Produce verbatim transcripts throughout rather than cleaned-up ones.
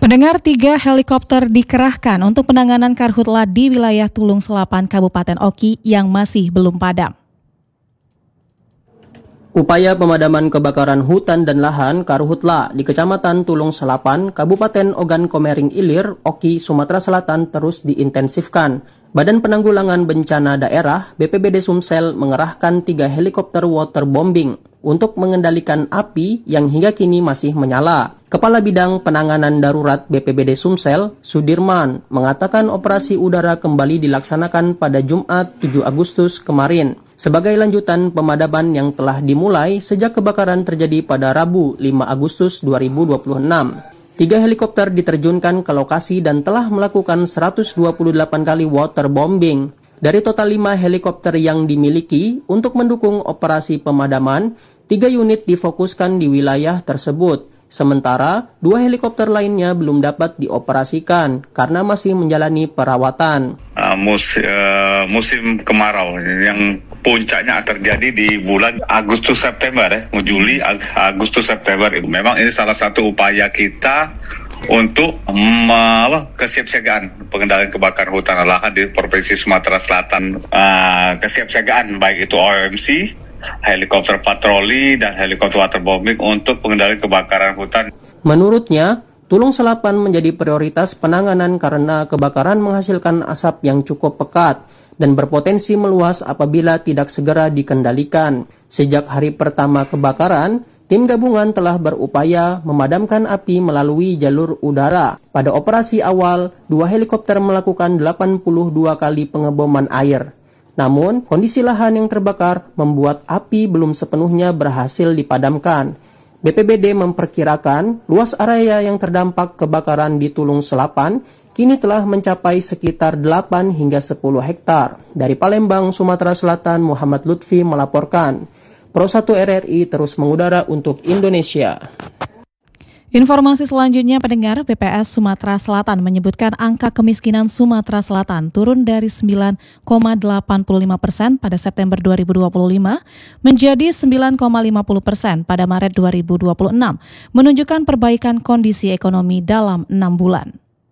Pendengar, tiga helikopter dikerahkan untuk penanganan karhutla di wilayah Tulung Selapan, Kabupaten Oki yang masih belum padam. Upaya pemadaman kebakaran hutan dan lahan karhutla di Kecamatan Tulung Selapan, Kabupaten Ogan Komering Ilir, Oki, Sumatera Selatan terus diintensifkan. Badan Penanggulangan Bencana Daerah B P B D Sumsel mengerahkan tiga helikopter waterbombing untuk mengendalikan api yang hingga kini masih menyala. Kepala Bidang Penanganan Darurat B P B D Sumsel, Sudirman, mengatakan operasi udara kembali dilaksanakan pada Jumat tujuh Agustus kemarin sebagai lanjutan pemadaman yang telah dimulai sejak kebakaran terjadi pada Rabu lima Agustus dua ribu dua puluh enam. Tiga helikopter diterjunkan ke lokasi dan telah melakukan seratus dua puluh delapan kali waterbombing. Dari total lima helikopter yang dimiliki untuk mendukung operasi pemadaman, tiga unit difokuskan di wilayah tersebut. Sementara, dua helikopter lainnya belum dapat dioperasikan karena masih menjalani perawatan. Uh, mus, uh, musim kemarau yang puncaknya terjadi di bulan Agustus September, ya, Juli Agustus September. Memang ini salah satu upaya kita untuk um, kesiapsiagaan pengendalian kebakaran hutan dan lahan di Provinsi Sumatera Selatan. Uh, kesiapsiagaan baik itu O M C, helikopter patroli, dan helikopter waterbombing untuk pengendalian kebakaran hutan. Menurutnya, Tulung Selapan menjadi prioritas penanganan karena kebakaran menghasilkan asap yang cukup pekat dan berpotensi meluas apabila tidak segera dikendalikan. Sejak hari pertama kebakaran, tim gabungan telah berupaya memadamkan api melalui jalur udara. Pada operasi awal, dua helikopter melakukan delapan puluh dua kali pengeboman air. Namun, kondisi lahan yang terbakar membuat api belum sepenuhnya berhasil dipadamkan. B P B D memperkirakan luas area yang terdampak kebakaran di Tulung Selapan kini telah mencapai sekitar delapan hingga sepuluh hektar. Dari Palembang, Sumatera Selatan, Muhammad Lutfi melaporkan. Pro satu R R I terus mengudara untuk Indonesia. Informasi selanjutnya, pendengar, B P S Sumatera Selatan menyebutkan angka kemiskinan Sumatera Selatan turun dari sembilan koma delapan puluh lima persen pada September dua ribu dua puluh lima menjadi sembilan koma lima puluh persen pada Maret dua ribu dua puluh enam, menunjukkan perbaikan kondisi ekonomi dalam enam bulan.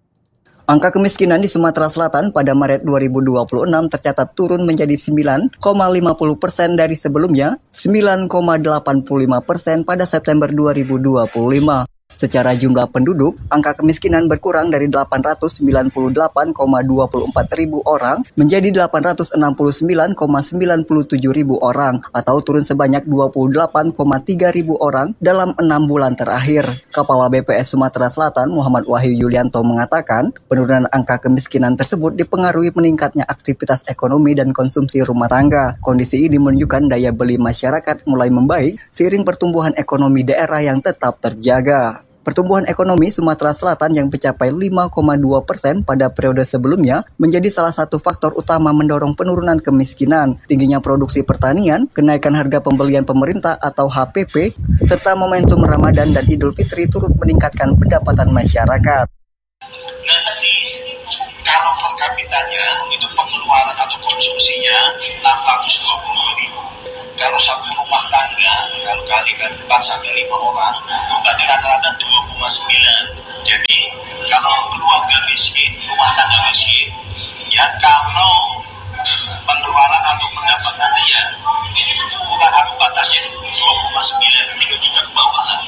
Angka kemiskinan di Sumatera Selatan pada Maret dua ribu dua puluh enam tercatat turun menjadi sembilan koma lima puluh persen dari sebelumnya, sembilan koma delapan puluh lima persen pada September dua ribu dua puluh lima. Secara jumlah penduduk, angka kemiskinan berkurang dari delapan ratus sembilan puluh delapan koma dua empat ribu orang menjadi delapan ratus enam puluh sembilan koma sembilan tujuh ribu orang atau turun sebanyak dua puluh delapan koma tiga ribu orang dalam enam bulan terakhir. Kepala B P S Sumatera Selatan Muhammad Wahyu Yulianto mengatakan penurunan angka kemiskinan tersebut dipengaruhi meningkatnya aktivitas ekonomi dan konsumsi rumah tangga. Kondisi ini menunjukkan daya beli masyarakat mulai membaik seiring pertumbuhan ekonomi daerah yang tetap terjaga. Pertumbuhan ekonomi Sumatera Selatan yang mencapai lima koma dua persen pada periode sebelumnya menjadi salah satu faktor utama mendorong penurunan kemiskinan. Tingginya produksi pertanian, kenaikan harga pembelian pemerintah atau H P P, serta momentum Ramadan dan Idul Fitri turut meningkatkan pendapatan masyarakat. Nah tadi, kalau per kapitanya itu pengeluaran atau konsumsinya enam ratus dua puluh ribu. Kalau satu rumah tangga, kalau kalikan empat sampai lima orang, itu berarti rata-rata dua koma sembilan. Jadi, kalau keluarga miskin, rumah tangga miskin, ya kalau pengeluaran atau pendapatan ya, bukan aku batasnya itu dua koma sembilan, tiga juta ke bawah lah.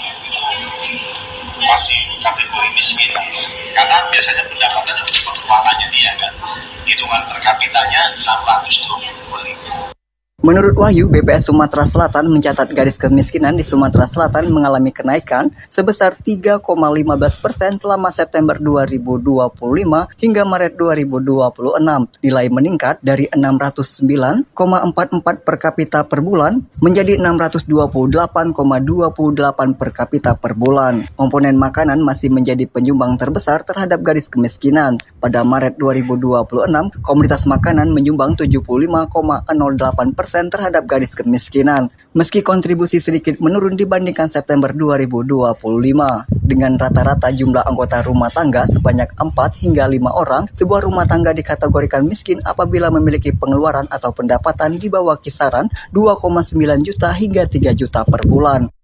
Masih kategori miskin. Karena biasanya pendapatan itu pengeluarannya dia kan. Hitungan per kapitanya enam ratus dua puluh ribu. Menurut Wahyu, B P S Sumatera Selatan mencatat garis kemiskinan di Sumatera Selatan mengalami kenaikan sebesar tiga koma lima belas persen selama September dua ribu dua puluh lima hingga Maret dua ribu dua puluh enam. Nilai meningkat dari enam ratus sembilan koma empat empat per kapita per bulan menjadi enam ratus dua puluh delapan koma dua delapan per kapita per bulan. Komponen makanan masih menjadi penyumbang terbesar terhadap garis kemiskinan. Pada Maret dua ribu dua puluh enam, komoditas makanan menyumbang tujuh puluh lima koma nol delapan persen terhadap garis kemiskinan. Meski kontribusi sedikit menurun dibandingkan September dua ribu dua puluh lima. Dengan rata-rata jumlah anggota rumah tangga sebanyak empat hingga lima orang, sebuah rumah tangga dikategorikan miskin apabila memiliki pengeluaran atau pendapatan di bawah kisaran dua koma sembilan juta hingga tiga juta per bulan.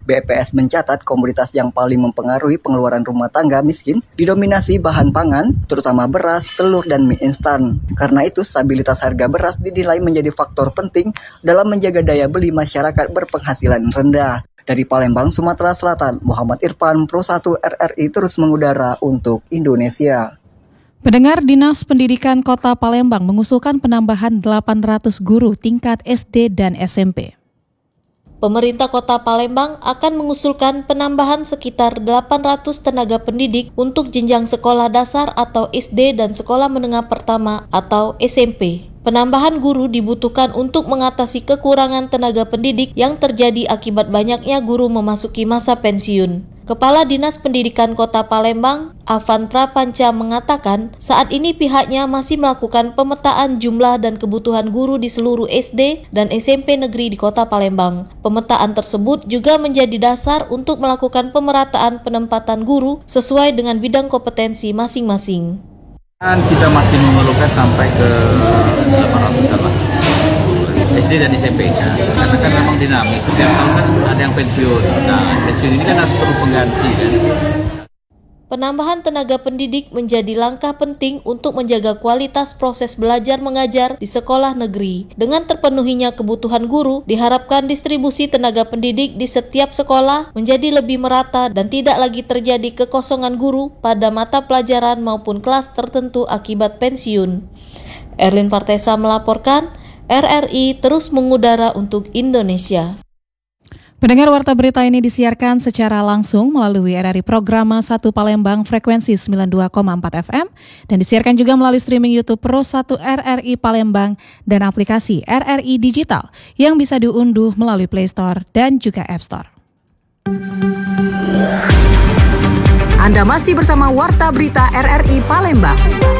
B P S mencatat komoditas yang paling mempengaruhi pengeluaran rumah tangga miskin didominasi bahan pangan, terutama beras, telur, dan mie instan. Karena itu, stabilitas harga beras dinilai menjadi faktor penting dalam menjaga daya beli masyarakat berpenghasilan rendah. Dari Palembang, Sumatera Selatan, Muhammad Irfan, Pro satu R R I terus mengudara untuk Indonesia. Pendengar, Dinas Pendidikan Kota Palembang mengusulkan penambahan delapan ratus guru tingkat S D dan S M P. Pemerintah Kota Palembang akan mengusulkan penambahan sekitar delapan ratus tenaga pendidik untuk jenjang sekolah dasar atau S D dan sekolah menengah pertama atau S M P. Penambahan guru dibutuhkan untuk mengatasi kekurangan tenaga pendidik yang terjadi akibat banyaknya guru memasuki masa pensiun. Kepala Dinas Pendidikan Kota Palembang, Afan Prapanca, mengatakan saat ini pihaknya masih melakukan pemetaan jumlah dan kebutuhan guru di seluruh S D dan S M P negeri di Kota Palembang. Pemetaan tersebut juga menjadi dasar untuk melakukan pemerataan penempatan guru sesuai dengan bidang kompetensi masing-masing. Kita masih memerlukan sampai ke delapan ratusan lah S D dan S M P, karena kan memang dinamis, setiap tahun kan ada yang pensiun. Nah, pensiun ini kan harus perlu pengganti kan. Penambahan tenaga pendidik menjadi langkah penting untuk menjaga kualitas proses belajar mengajar di sekolah negeri. Dengan terpenuhinya kebutuhan guru, diharapkan distribusi tenaga pendidik di setiap sekolah menjadi lebih merata dan tidak lagi terjadi kekosongan guru pada mata pelajaran maupun kelas tertentu akibat pensiun. Erlin Partesa melaporkan, R R I terus mengudara untuk Indonesia. Pendengar, warta berita ini disiarkan secara langsung melalui R R I Programa satu Palembang frekuensi sembilan puluh dua koma empat F M dan disiarkan juga melalui streaming YouTube Pro satu R R I Palembang dan aplikasi R R I Digital yang bisa diunduh melalui Play Store dan juga App Store. Anda masih bersama Warta Berita R R I Palembang.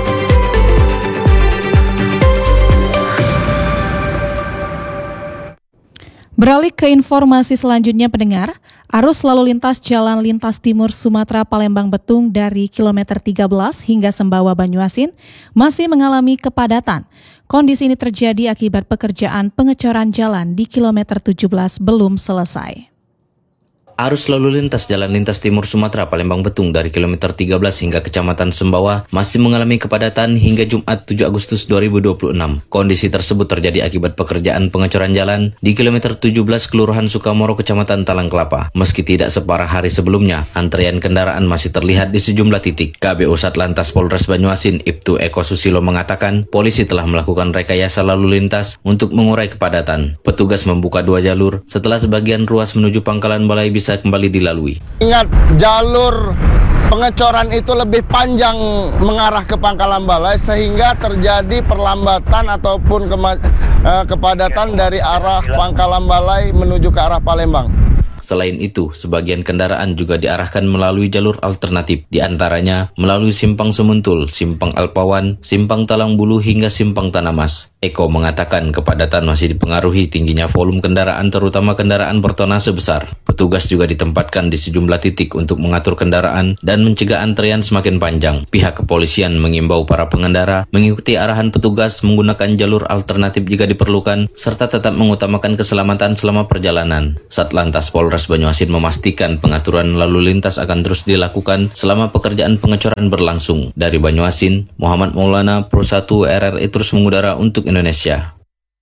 Beralih ke informasi selanjutnya, pendengar, arus lalu lintas Jalan Lintas Timur Sumatera Palembang Betung dari kilometer tiga belas hingga Sembawa Banyuasin masih mengalami kepadatan. Kondisi ini terjadi akibat pekerjaan pengecoran jalan di kilometer tujuh belas belum selesai. Arus lalu lintas Jalan Lintas Timur Sumatera Palembang Betung dari kilometer tiga belas hingga Kecamatan Sembawa masih mengalami kepadatan hingga Jumat tujuh Agustus dua ribu dua puluh enam. Kondisi tersebut terjadi akibat pekerjaan pengecoran jalan di kilometer tujuh belas Kelurahan Sukamoro Kecamatan Talang Kelapa. Meski tidak separah hari sebelumnya, antrean kendaraan masih terlihat di sejumlah titik. K B U Satlantas Polres Banyuasin Ibtu Eko Susilo mengatakan polisi telah melakukan rekayasa lalu lintas untuk mengurai kepadatan. Petugas membuka dua jalur setelah sebagian ruas menuju Pangkalan Balai bisa kembali dilalui. Ingat, jalur pengecoran itu lebih panjang mengarah ke Pangkalan Balai sehingga terjadi perlambatan ataupun kema- eh, kepadatan dari arah Pangkalan Balai menuju ke arah Palembang. Selain itu, sebagian kendaraan juga diarahkan melalui jalur alternatif, di antaranya melalui Simpang Semuntul, Simpang Alpawan, Simpang Talang Bulu hingga Simpang Tanamas. Eko mengatakan kepadatan masih dipengaruhi tingginya volume kendaraan terutama kendaraan bertonase besar. Petugas juga ditempatkan di sejumlah titik untuk mengatur kendaraan dan mencegah antrean semakin panjang. Pihak kepolisian mengimbau para pengendara mengikuti arahan petugas menggunakan jalur alternatif jika diperlukan, serta tetap mengutamakan keselamatan selama perjalanan. Satlantas Polres Banyuasin memastikan pengaturan lalu lintas akan terus dilakukan selama pekerjaan pengecoran berlangsung. Dari Banyuasin, Muhammad Maulana, Pro satu R R I terus mengudara untuk Indonesia.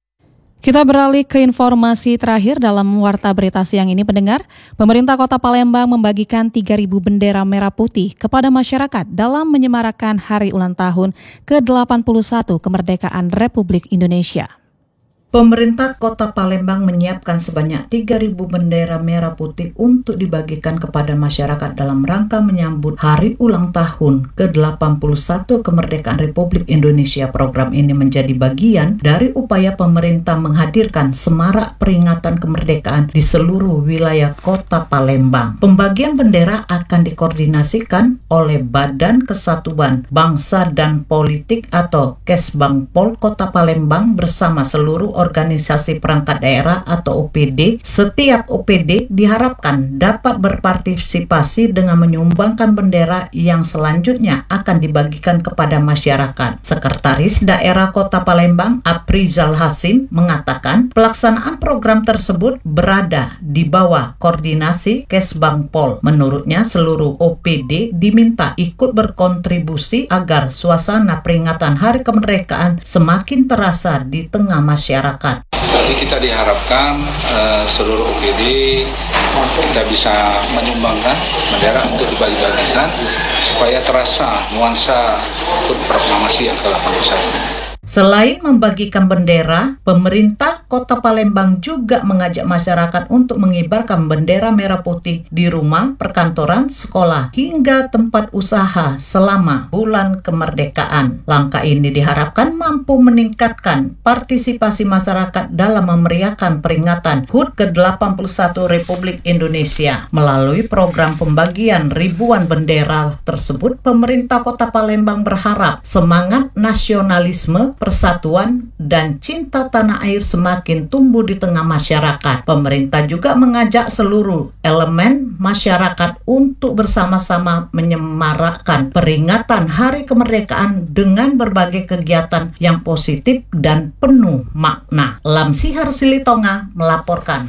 Kita beralih ke informasi terakhir dalam Warta Berita siang ini, pendengar. Pemerintah Kota Palembang membagikan tiga ribu bendera merah putih kepada masyarakat dalam menyemarakan hari ulang tahun ke delapan puluh satu kemerdekaan Republik Indonesia. Pemerintah Kota Palembang menyiapkan sebanyak tiga ribu bendera merah putih untuk dibagikan kepada masyarakat dalam rangka menyambut Hari Ulang Tahun ke delapan puluh satu Kemerdekaan Republik Indonesia. Program ini menjadi bagian dari upaya pemerintah menghadirkan semarak peringatan kemerdekaan di seluruh wilayah Kota Palembang. Pembagian bendera akan dikoordinasikan oleh Badan Kesatuan Bangsa dan Politik atau Kesbangpol Kota Palembang bersama seluruh organisasi perangkat daerah atau O P D. Setiap O P D diharapkan dapat berpartisipasi dengan menyumbangkan bendera yang selanjutnya akan dibagikan kepada masyarakat. Sekretaris Daerah Kota Palembang, Aprizal Hasim, mengatakan pelaksanaan program tersebut berada di bawah koordinasi Kesbangpol. Menurutnya, seluruh O P D diminta ikut berkontribusi agar suasana peringatan Hari Kemerdekaan semakin terasa di tengah masyarakat. Jadi kita diharapkan uh, seluruh O P D kita bisa menyumbangkan bendera untuk dibagi-bagikan supaya terasa nuansa HUT proklamasi yang ke delapan puluh satu. Selain membagikan bendera, pemerintah Kota Palembang juga mengajak masyarakat untuk mengibarkan bendera merah putih di rumah, perkantoran, sekolah, hingga tempat usaha selama bulan kemerdekaan. Langkah ini diharapkan mampu meningkatkan partisipasi masyarakat dalam memeriahkan peringatan H U T ke delapan puluh satu Republik Indonesia. Melalui program pembagian ribuan bendera tersebut, pemerintah Kota Palembang berharap semangat nasionalisme, persatuan, dan cinta tanah air semakin tumbuh di tengah masyarakat. Pemerintah juga mengajak seluruh elemen masyarakat untuk bersama-sama menyemarakkan peringatan Hari Kemerdekaan dengan berbagai kegiatan yang positif dan penuh makna. Lamsihar Silitonga melaporkan.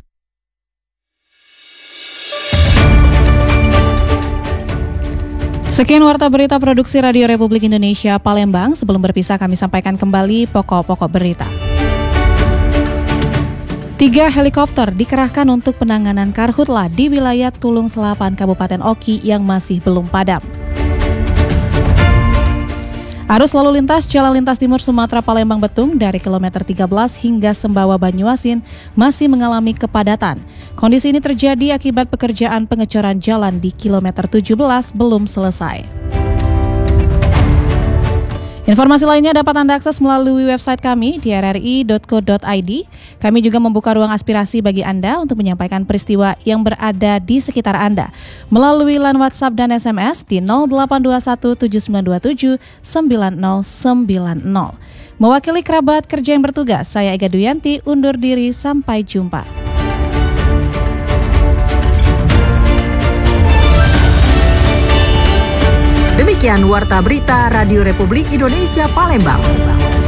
Sekian warta berita produksi Radio Republik Indonesia Palembang. Sebelum berpisah kami sampaikan kembali pokok-pokok berita. Tiga helikopter dikerahkan untuk penanganan karhutla di wilayah Tulung Selapan, Kabupaten Oki yang masih belum padam. Arus lalu lintas Jalan Lintas Timur Sumatera Palembang Betung dari kilometer tiga belas hingga Sembawa Banyuasin masih mengalami kepadatan. Kondisi ini terjadi akibat pekerjaan pengecoran jalan di kilometer tujuh belas belum selesai. Informasi lainnya dapat Anda akses melalui website kami di r r i dot co dot i d. Kami juga membuka ruang aspirasi bagi Anda untuk menyampaikan peristiwa yang berada di sekitar Anda melalui line WhatsApp dan S M S di nol delapan dua satu tujuh sembilan dua tujuh sembilan nol sembilan nol. Mewakili kerabat kerja yang bertugas, saya Ega Duyanti undur diri, sampai jumpa. Demikian Warta Berita Radio Republik Indonesia Palembang.